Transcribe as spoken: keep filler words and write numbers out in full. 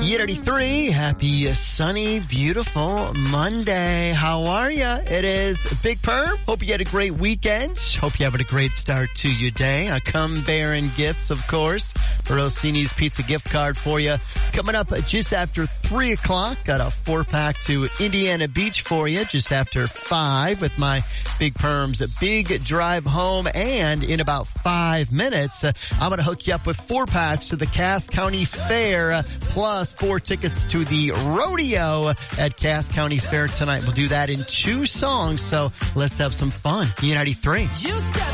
Year eighty-three, happy, sunny, beautiful Monday. How are ya? It is Big Perm. Hope you had a great weekend. Hope you had a great start to your day. I come bearing gifts, of course. Rossini's Pizza gift card for you. Coming up just after three o'clock. Got a four-pack to Indiana Beach for you just after five with my Big Perm's Big Drive Home. And in about five minutes, uh, I'm going to hook you up with four packs to the Cass County Fair, uh, plus four tickets to the rodeo at Cass County Fair tonight. We'll do that in two songs, so let's have some fun. United three. You step